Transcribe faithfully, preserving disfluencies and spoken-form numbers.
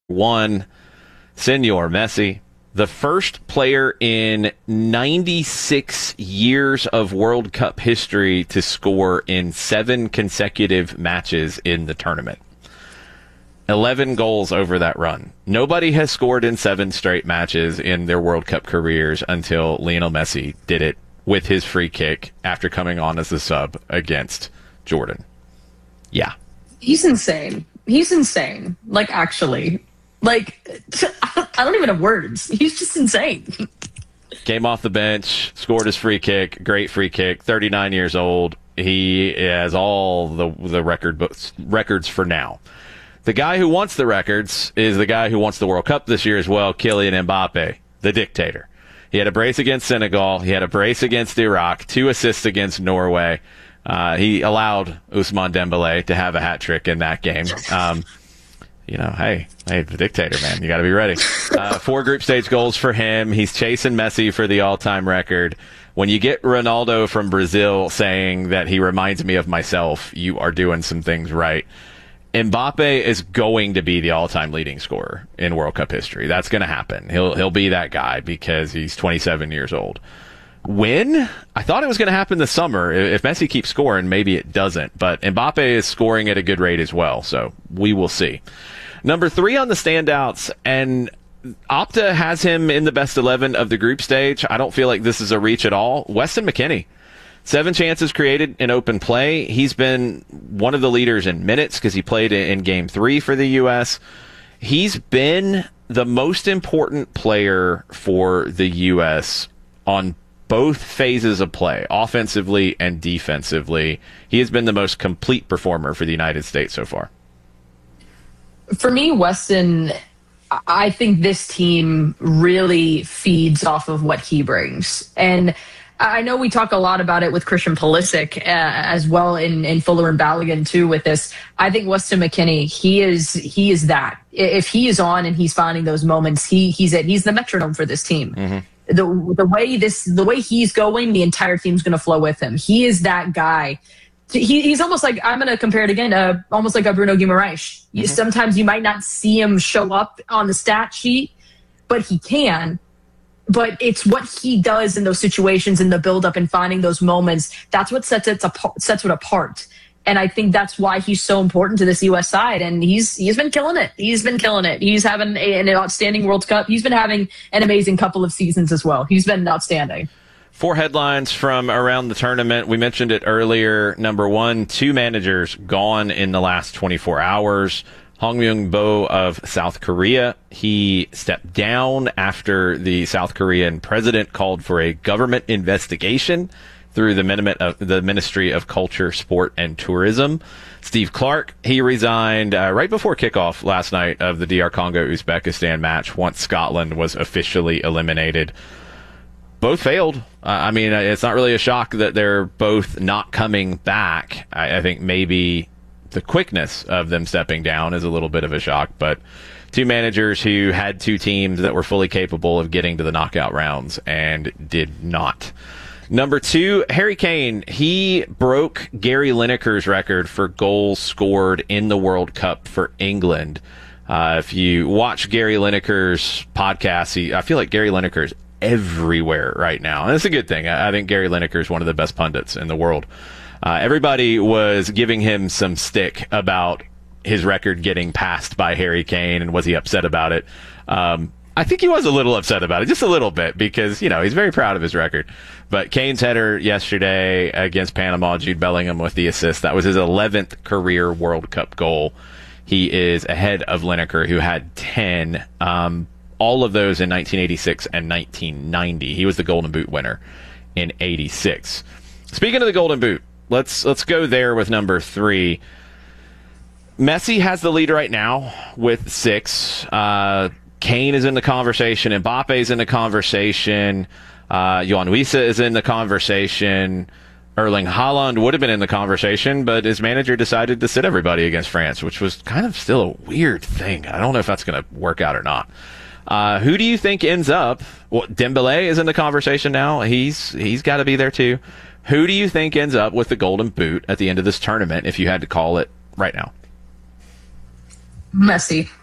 One, Senor Messi, the first player in ninety-six years of World Cup history to score in seven consecutive matches in the tournament. eleven goals over that run. Nobody has scored in seven straight matches in their World Cup careers until Lionel Messi did it with his free kick after coming on as the sub against Jordan. Yeah. He's insane. He's insane. Like, actually. Like, I don't even have words. He's just insane. Came off the bench, scored his free kick, great free kick, thirty-nine years old. He has all the the record books, records for now. The guy who wants the records is the guy who wants the World Cup this year as well, Kylian Mbappe, the dictator. He had a brace against Senegal. He had a brace against Iraq, two assists against Norway. Uh, he allowed Ousmane Dembélé to have a hat trick in that game. Um, you know, hey, hey, the dictator, man, you got to be ready. Uh, four group stage goals for him. He's chasing Messi for the all-time record. When you get Ronaldo from Brazil saying that he reminds me of myself, you are doing some things right. Mbappe is going to be the all-time leading scorer in World Cup history. That's going to happen. He'll he'll be that guy because he's twenty-seven years old. When? I thought it was going to happen this summer. If Messi keeps scoring, maybe it doesn't. But Mbappe is scoring at a good rate as well, so we will see. Number three on the standouts, and Opta has him in the best eleven of the group stage. I don't feel like this is a reach at all. Weston McKennie. Seven chances created in open play. He's been one of the leaders in minutes because he played in game three for the U S. He's been the most important player for the U S on both phases of play, offensively and defensively. He has been the most complete performer for the United States so far. For me, Weston, I think this team really feeds off of what he brings. And I know we talk a lot about it with Christian Pulisic uh, as well in, in Fuller and Balogun too with this. I think Weston McKennie, he is he is that. If he is on and he's finding those moments, he he's it. He's the metronome for this team. Mm-hmm. The the way this the way he's going, the entire team's going to flow with him. He is that guy. He, he's almost like, I'm going to compare it again, uh, almost like a Bruno Guimaraes. You, mm-hmm. Sometimes you might not see him show up on the stat sheet, but he can. But it's what he does in those situations, in the build-up and finding those moments. That's what sets it apart, sets it apart. And I think that's why he's so important to this U S side. And he's he's been killing it. He's been killing it. He's having a, an outstanding World Cup. He's been having an amazing couple of seasons as well. He's been outstanding. Four headlines from around the tournament. We mentioned it earlier. Number one, two managers gone in the last twenty-four hours. Hong Myung-bo of South Korea, he stepped down after the South Korean president called for a government investigation through the, the Ministry of Culture, Sport, and Tourism. Steve Clark, he resigned uh, right before kickoff last night of the D R Congo-Uzbekistan match once Scotland was officially eliminated. Both failed. Uh, I mean, it's not really a shock that they're both not coming back. I, I think maybe the quickness of them stepping down is a little bit of a shock, but two managers who had two teams that were fully capable of getting to the knockout rounds and did not. Number two, Harry Kane. He broke Gary Lineker's record for goals scored in the World Cup for England. Uh, if you watch Gary Lineker's podcast, he, I feel like Gary Lineker's everywhere right now. And it's a good thing. I, I think Gary Lineker is one of the best pundits in the world. Uh, everybody was giving him some stick about his record getting passed by Harry Kane, and was he upset about it? Um, I think he was a little upset about it, just a little bit, because, you know, he's very proud of his record. But Kane's header yesterday against Panama, Jude Bellingham with the assist, that was his eleventh career World Cup goal. He is ahead of Lineker, who had ten, um, all of those in nineteen eighty-six and nineteen ninety. He was the Golden Boot winner in eighty-six. Speaking of the Golden Boot, Let's let's go there with number three. Messi has the lead right now with six. Uh, Kane is in the conversation. Mbappe is in the conversation. Uh, Yohan Wissa is in the conversation. Erling Haaland would have been in the conversation, but his manager decided to sit everybody against France, which was kind of still a weird thing. I don't know if that's going to work out or not. Uh, who do you think ends up? Well, Dembélé is in the conversation now. He's he's got to be there too. Who do you think ends up with the Golden Boot at the end of this tournament if you had to call it right now? Messi.